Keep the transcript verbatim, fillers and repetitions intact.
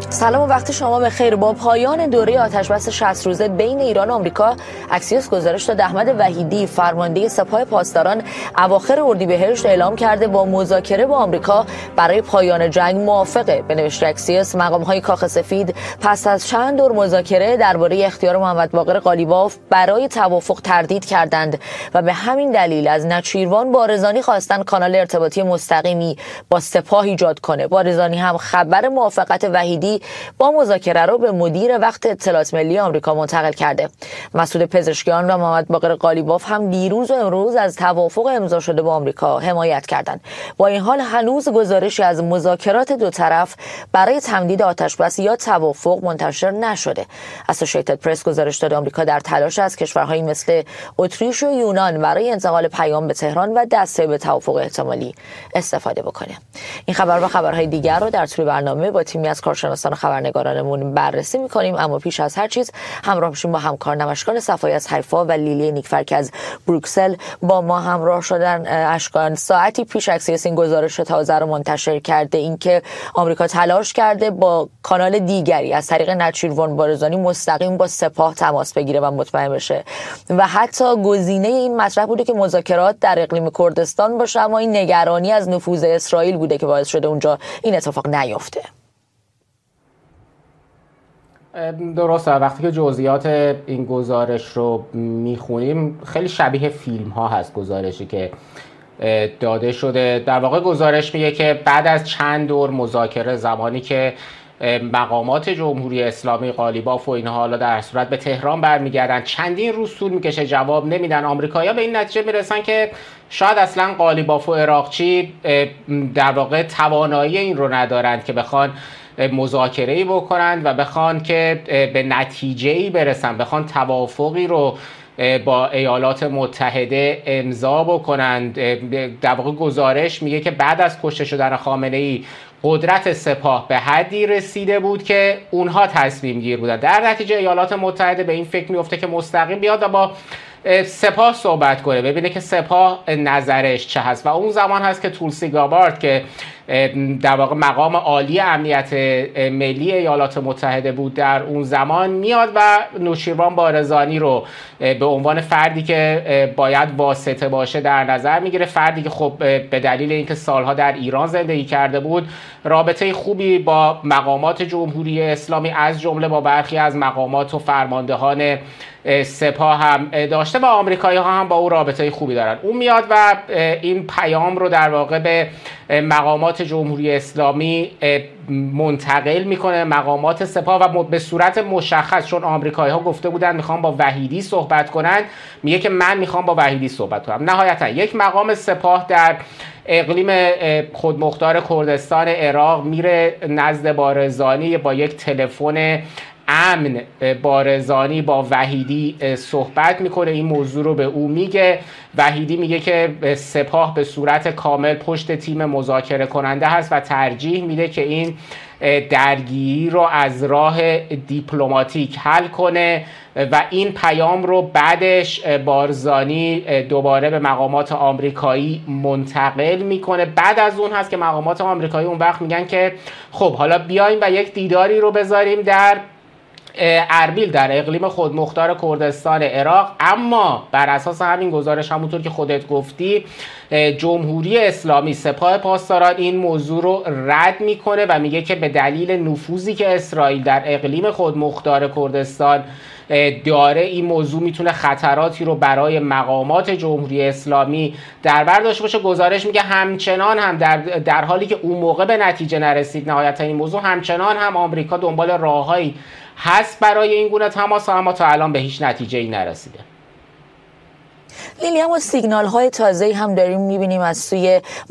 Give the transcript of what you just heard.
سلام و وقت شما بخیر. با پایان دوره آتش‌بس شصت روزه بین ایران و آمریکا، اکسیوس گزارش داد احمد وحیدی فرمانده سپاه پاسداران اواخر اردیبهشت اعلام کرده با مذاکره با آمریکا برای پایان جنگ موافقه. به نوشته اکسیوس، مقام‌های کاخ سفید پس از چند دور مذاکره درباره اختیار محمد باقر قالیباف برای توافق تردید کردند و به همین دلیل از نچیروان بارزانی خواستند کانال ارتباطی مستقیمی با سپاه ایجاد کنه. بارزانی هم خبر موافقت وحیدی با مذاکره رو به مدیر وقت اطلاعات ملی آمریکا منتقل کرده. مسعود پزشکیان و محمد باقر قالیباف هم دیروز و امروز از توافق امضا شده با آمریکا حمایت کردند. با این حال هنوز گزارشی از مذاکرات دو طرف برای تمدید آتش‌بس یا توافق منتشر نشده. اسوشیتد پرس گزارش داد آمریکا در تلاش است کشورهایی مثل اتریش و یونان برای انتقال پیام به تهران و دسترسی به توافق احتمالی استفاده بکنه. این خبر و خبرهای دیگر رو در طول برنامه با تیمی از کارشناسان و خبرنگارانمون بررسی می‌کنیم، اما پیش از هر چیز همراه بشیم با همکار نمایشگان صفایی از حیفا و لیلی نیکفر که از بروکسل با ما همراه شدن. اشکان، ساعتی پیش اکسیوس این گزارش تازه رو منتشر کرده، اینکه آمریکا تلاش کرده با کانال دیگری از طریق نچیروان بارزانی مستقیم با سپاه تماس بگیره و مطمئن بشه و حتی گزینه این مطرح بوده که مذاکرات در اقلیم کردستان باشه، اما این نگرانی از نفوذ اسرائیل بوده که باعث شده اونجا این اتفاق نیفته. درسته. وقتی که جزئیات این گزارش رو میخونیم خیلی شبیه فیلم ها هست. گزارشی که داده شده در واقع گزارش میگه که بعد از چند دور مذاکره، زمانی که مقامات جمهوری اسلامی قالیباف و اینها حالا در صورت به تهران برمیگردن، چندین روز طول میکشه جواب نمیدن. آمریکایی‌ها به این نتیجه میرسن که شاید اصلا قالیباف و عراقچی در واقع توانایی این رو ندارند که بخوان مذاکره‌ای بکنند و بخوان که به نتیجه‌ای برسن، بخوان توافقی رو با ایالات متحده امضا بکنند. در واقع گزارش میگه که بعد از کشته شدن خامنه‌ای قدرت سپاه به حدی رسیده بود که اونها تصمیم گیر بودن. در نتیجه ایالات متحده به این فکر میفته که مستقیم بیاد و با سپاه صحبت کنه، ببینه که سپاه نظرش چه هست و اون زمان هست که تولسی گابارد که در واقع مقام عالی امنیت ملی ایالات متحده بود در اون زمان میاد و نوشیروان بارزانی رو به عنوان فردی که باید واسطه باشه در نظر میگیره. فردی که خب به دلیل اینکه سالها در ایران زندگی کرده بود رابطه خوبی با مقامات جمهوری اسلامی از جمله با برخی از مقامات و فرماندهان سپاه هم داشته و آمریکایی ها هم با او رابطه خوبی دارن. اون میاد و این پیام رو در واقع به مقامات جمهوری اسلامی منتقل میکنه، مقامات سپاه، و به صورت مشخص، چون آمریکایی ها گفته بودن میخوام با وحیدی صحبت کنن، میگه که من میخوام با وحیدی صحبت کنم. نهایتا یک مقام سپاه در اقلیم خودمختار کردستان عراق میره نزد بارزانی، با یک تلفن امن بارزانی با وحیدی صحبت میکنه، این موضوع رو به او میگه. وحیدی میگه که سپاه به صورت کامل پشت تیم مذاکره کننده هست و ترجیح میده که این درگیری رو از راه دیپلماتیک حل کنه و این پیام رو بعدش بارزانی دوباره به مقامات آمریکایی منتقل میکنه. بعد از اون هست که مقامات آمریکایی اون وقت میگن که خب حالا بیایم و یک دیداری رو بذاریم در اربیل در اقلیم خودمختار کردستان عراق. اما بر اساس همین گزارش، همونطور که خودت گفتی، جمهوری اسلامی سپاه پاسداران این موضوع رو رد میکنه و میگه که به دلیل نفوذی که اسرائیل در اقلیم خودمختار کردستان داره این موضوع میتونه خطراتی رو برای مقامات جمهوری اسلامی در بر داشته باشه. گزارش میگه همچنان هم در, در حالی که اون موقع به نتیجه نرسید نهایتا این موضوع، همچنان هم آمریکا دنبال راههایی هست برای این گونه تماس، اما تا الان به هیچ نتیجه‌ای نرسیده. لیلی، اما سیگنال های تازه‌ای هم داریم میبینیم از سوی